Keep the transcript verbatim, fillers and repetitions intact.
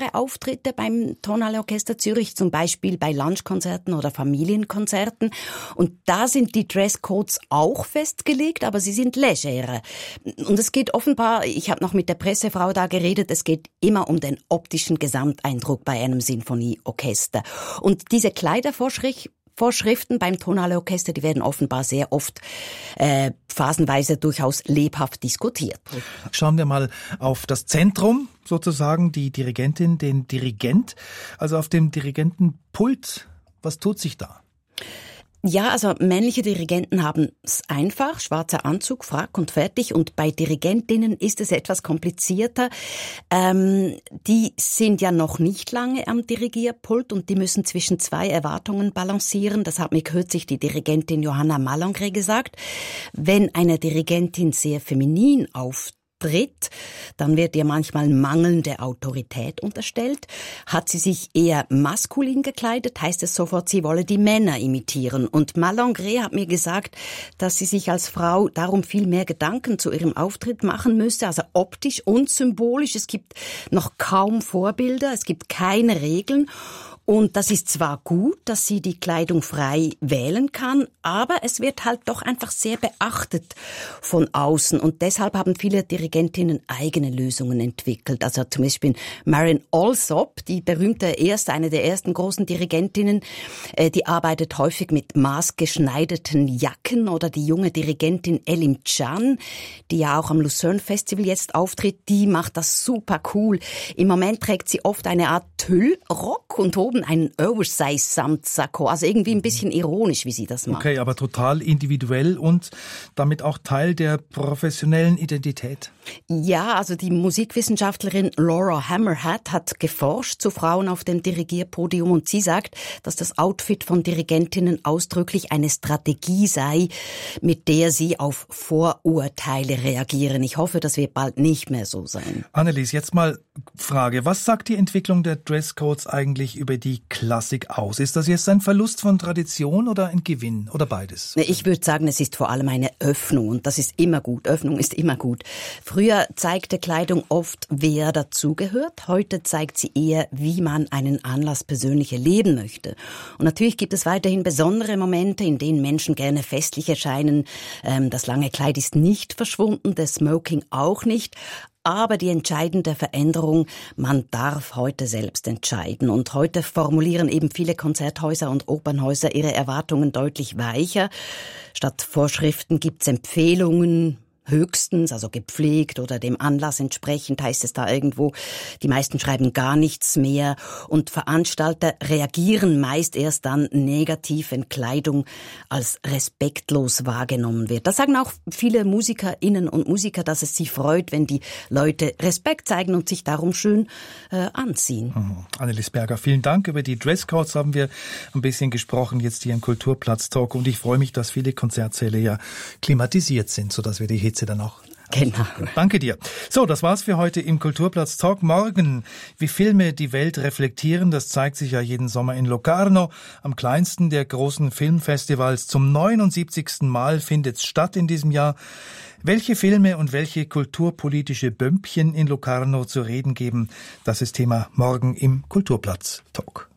längere Auftritte beim Tonhalle Orchester Zürich, zum Beispiel bei Lunchkonzerten oder Familienkonzerten. Und da sind die Dresscodes auch festgelegt, aber sie sind legerer. Und es geht offenbar, ich habe noch mit der Pressefrau da geredet, es geht immer um den optischen Gesamteindruck bei einem Sinfonieorchester. Und diese Kleidervorschrift Vorschriften beim Tonhalle Orchester, die werden offenbar sehr oft äh, phasenweise durchaus lebhaft diskutiert. Schauen wir mal auf das Zentrum, sozusagen die Dirigentin, den Dirigent. Also auf dem Dirigentenpult, was tut sich da? Ja, also männliche Dirigenten haben es einfach, schwarzer Anzug, Frack und fertig. Und bei Dirigentinnen ist es etwas komplizierter. Ähm, die sind ja noch nicht lange am Dirigierpult und die müssen zwischen zwei Erwartungen balancieren. Das hat mir kürzlich die Dirigentin Johanna Malangre gesagt. Wenn eine Dirigentin sehr feminin auftritt, Tritt, dann wird ihr manchmal mangelnde Autorität unterstellt. Hat sie sich eher maskulin gekleidet, heißt es sofort, sie wolle die Männer imitieren. Und Malangre hat mir gesagt, dass sie sich als Frau darum viel mehr Gedanken zu ihrem Auftritt machen müsste, also optisch und symbolisch. Es gibt noch kaum Vorbilder, es gibt keine Regeln. Und das ist zwar gut, dass sie die Kleidung frei wählen kann, aber es wird halt doch einfach sehr beachtet von außen. Und deshalb haben viele Dirigentinnen eigene Lösungen entwickelt. Also zum Beispiel Marion Alsop, die berühmte erste, eine der ersten großen Dirigentinnen, die arbeitet häufig mit maßgeschneiderten Jacken. Oder die junge Dirigentin Elim Can, die ja auch am Lucerne Festival jetzt auftritt, die macht das super cool. Im Moment trägt sie oft eine Art Tüllrock und oben einen Oversize-Samtsacko. Also irgendwie ein bisschen ironisch, wie sie das macht. Okay, aber total individuell und damit auch Teil der professionellen Identität. Ja, also die Musikwissenschaftlerin Laura Hammerhead hat geforscht zu Frauen auf dem Dirigierpodium und sie sagt, dass das Outfit von Dirigentinnen ausdrücklich eine Strategie sei, mit der sie auf Vorurteile reagieren. Ich hoffe, das wird bald nicht mehr so sein. Annelies, jetzt mal Frage. Was sagt die Entwicklung der Dresscodes eigentlich über die Klassik aus? Ist das jetzt ein Verlust von Tradition oder ein Gewinn oder beides? Ich würde sagen, es ist vor allem eine Öffnung und das ist immer gut. Öffnung ist immer gut. Früher zeigte Kleidung oft, wer dazugehört. Heute zeigt sie eher, wie man einen Anlass persönlich erleben möchte. Und natürlich gibt es weiterhin besondere Momente, in denen Menschen gerne festlich erscheinen. Das lange Kleid ist nicht verschwunden, das Smoking auch nicht. Aber die entscheidende Veränderung, man darf heute selbst entscheiden. Und heute formulieren eben viele Konzerthäuser und Opernhäuser ihre Erwartungen deutlich weicher. Statt Vorschriften gibt's Empfehlungen, höchstens, also gepflegt oder dem Anlass entsprechend, heißt es da irgendwo. Die meisten schreiben gar nichts mehr und Veranstalter reagieren meist erst dann negativ, wenn Kleidung als respektlos wahrgenommen wird. Das sagen auch viele Musikerinnen und Musiker, dass es sie freut, wenn die Leute Respekt zeigen und sich darum schön äh, anziehen. Mhm. Annelies Berger, vielen Dank. Über die Dresscodes haben wir ein bisschen gesprochen, jetzt hier im Kulturplatz-Talk und ich freue mich, dass viele Konzertsäle ja klimatisiert sind, sodass wir die Hitze dann auch. Genau. Danke dir. So, das war's für heute im Kulturplatz Talk. Morgen, wie Filme die Welt reflektieren, das zeigt sich ja jeden Sommer in Locarno, am kleinsten der großen Filmfestivals. Zum neunundsiebzigsten Mal findet's statt in diesem Jahr. Welche Filme und welche kulturpolitische Bömpchen in Locarno zu reden geben, das ist Thema morgen im Kulturplatz Talk.